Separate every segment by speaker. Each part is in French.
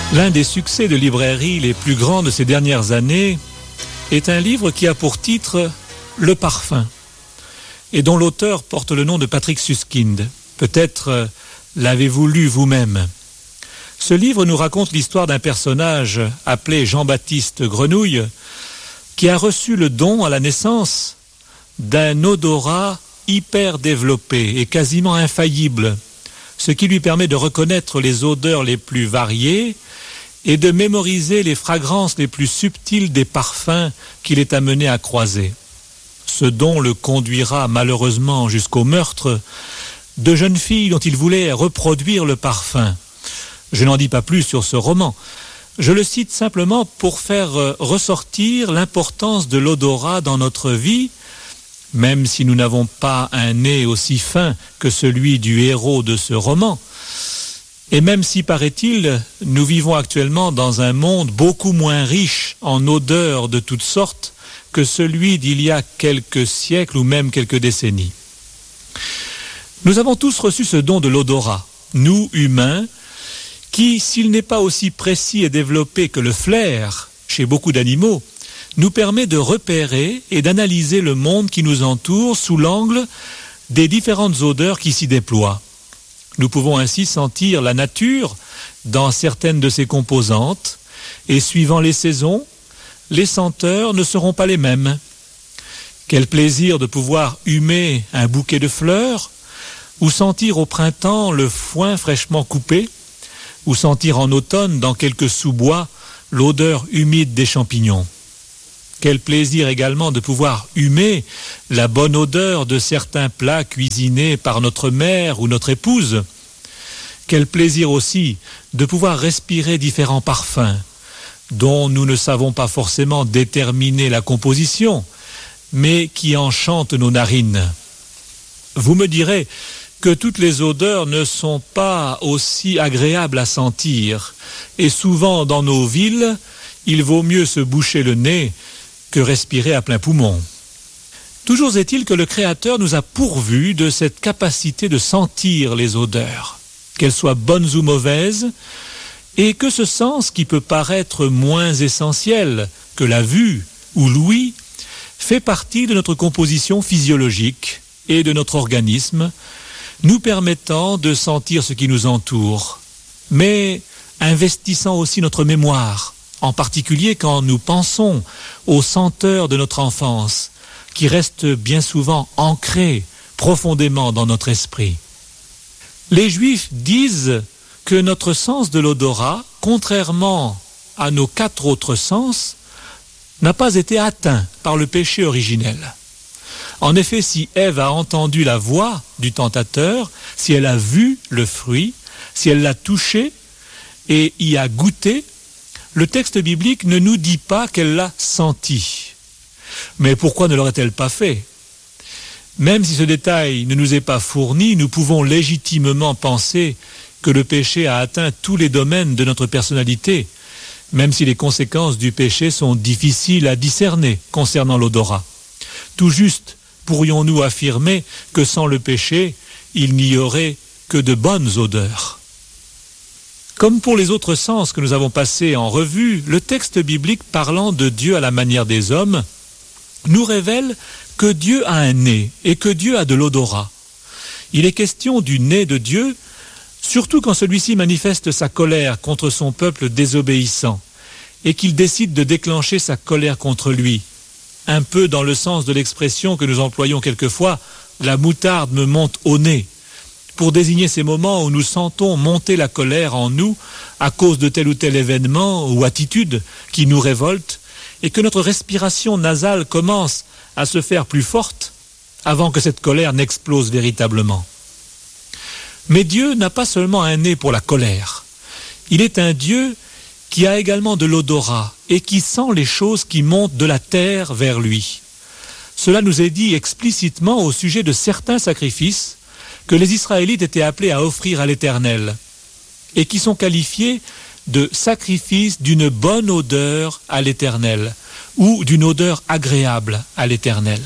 Speaker 1: L'un des succès de librairie les plus grands de ces dernières années est un livre qui a pour titre « Le parfum » et dont l'auteur porte le nom de Patrick Suskind. Peut-être l'avez-vous lu vous-même. Ce livre nous raconte l'histoire d'un personnage appelé Jean-Baptiste Grenouille qui a reçu le don à la naissance d'un odorat hyper développé et quasiment infaillible, ce qui lui permet de reconnaître les odeurs les plus variées et de mémoriser les fragrances les plus subtiles des parfums qu'il est amené à croiser. Ce don le conduira malheureusement jusqu'au meurtre de jeunes filles dont il voulait reproduire le parfum. Je n'en dis pas plus sur ce roman. Je le cite simplement pour faire ressortir l'importance de l'odorat dans notre vie, même si nous n'avons pas un nez aussi fin que celui du héros de ce roman. Et même si, paraît-il, nous vivons actuellement dans un monde beaucoup moins riche en odeurs de toutes sortes que celui d'il y a quelques siècles ou même quelques décennies. Nous avons tous reçu ce don de l'odorat, nous, humains, qui, s'il n'est pas aussi précis et développé que le flair chez beaucoup d'animaux, nous permet de repérer et d'analyser le monde qui nous entoure sous l'angle des différentes odeurs qui s'y déploient. Nous pouvons ainsi sentir la nature dans certaines de ses composantes et suivant les saisons, les senteurs ne seront pas les mêmes. Quel plaisir de pouvoir humer un bouquet de fleurs ou sentir au printemps le foin fraîchement coupé ou sentir en automne dans quelques sous-bois l'odeur humide des champignons. Quel plaisir également de pouvoir humer la bonne odeur de certains plats cuisinés par notre mère ou notre épouse. Quel plaisir aussi de pouvoir respirer différents parfums dont nous ne savons pas forcément déterminer la composition, mais qui enchantent nos narines. Vous me direz que toutes les odeurs ne sont pas aussi agréables à sentir, et souvent dans nos villes, il vaut mieux se boucher le nez que respirer à plein poumon. Toujours est-il que le Créateur nous a pourvus de cette capacité de sentir les odeurs, qu'elles soient bonnes ou mauvaises, et que ce sens qui peut paraître moins essentiel que la vue ou l'ouïe fait partie de notre composition physiologique et de notre organisme, nous permettant de sentir ce qui nous entoure, mais investissant aussi notre mémoire, en particulier quand nous pensons aux senteurs de notre enfance, qui restent bien souvent ancrées profondément dans notre esprit. Les Juifs disent que notre sens de l'odorat, contrairement à nos 4 autres sens, n'a pas été atteint par le péché originel. En effet, si Ève a entendu la voix du tentateur, si elle a vu le fruit, si elle l'a touché et y a goûté, le texte biblique ne nous dit pas qu'elle l'a senti. Mais pourquoi ne l'aurait-elle pas fait ? Même si ce détail ne nous est pas fourni, nous pouvons légitimement penser que le péché a atteint tous les domaines de notre personnalité, même si les conséquences du péché sont difficiles à discerner concernant l'odorat. Tout juste pourrions-nous affirmer que sans le péché, il n'y aurait que de bonnes odeurs. Comme pour les autres sens que nous avons passés en revue, le texte biblique parlant de Dieu à la manière des hommes nous révèle que Dieu a un nez et que Dieu a de l'odorat. Il est question du nez de Dieu, surtout quand celui-ci manifeste sa colère contre son peuple désobéissant et qu'il décide de déclencher sa colère contre lui, un peu dans le sens de l'expression que nous employons quelquefois « la moutarde me monte au nez », pour désigner ces moments où nous sentons monter la colère en nous à cause de tel ou tel événement ou attitude qui nous révolte et que notre respiration nasale commence à se faire plus forte avant que cette colère n'explose véritablement. Mais Dieu n'a pas seulement un nez pour la colère. Il est un Dieu qui a également de l'odorat et qui sent les choses qui montent de la terre vers lui. Cela nous est dit explicitement au sujet de certains sacrifices que les Israélites étaient appelés à offrir à l'Éternel et qui sont qualifiés de sacrifices d'une bonne odeur à l'Éternel ou d'une odeur agréable à l'Éternel.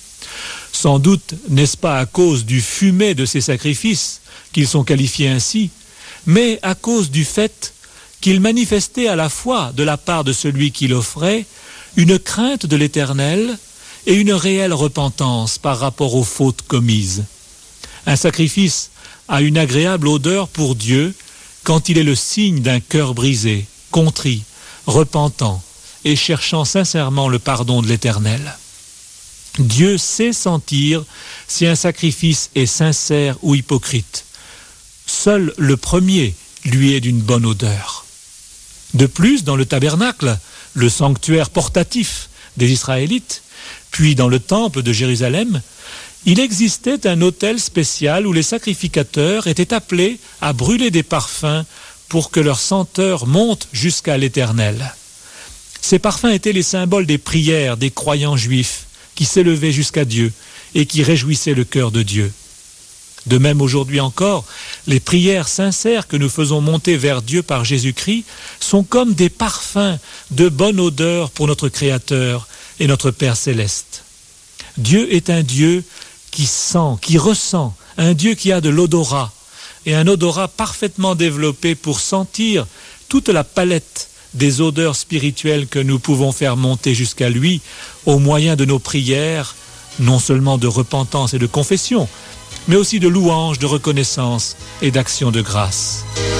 Speaker 1: Sans doute n'est-ce pas à cause du fumet de ces sacrifices qu'ils sont qualifiés ainsi, mais à cause du fait qu'il manifestait à la fois de la part de celui qui l'offrait une crainte de l'Éternel et une réelle repentance par rapport aux fautes commises. Un sacrifice a une agréable odeur pour Dieu quand il est le signe d'un cœur brisé, contrit, repentant et cherchant sincèrement le pardon de l'Éternel. Dieu sait sentir si un sacrifice est sincère ou hypocrite. Seul le premier lui est d'une bonne odeur. De plus, dans le tabernacle, le sanctuaire portatif des Israélites, puis dans le temple de Jérusalem, il existait un autel spécial où les sacrificateurs étaient appelés à brûler des parfums pour que leur senteur monte jusqu'à l'Éternel. Ces parfums étaient les symboles des prières des croyants juifs qui s'élevaient jusqu'à Dieu et qui réjouissaient le cœur de Dieu. De même aujourd'hui encore, les prières sincères que nous faisons monter vers Dieu par Jésus-Christ sont comme des parfums de bonne odeur pour notre Créateur et notre Père céleste. Dieu est un Dieu qui sent, qui ressent, un Dieu qui a de l'odorat, et un odorat parfaitement développé pour sentir toute la palette des odeurs spirituelles que nous pouvons faire monter jusqu'à lui au moyen de nos prières, non seulement de repentance et de confession, mais aussi de louange, de reconnaissance et d'action de grâce.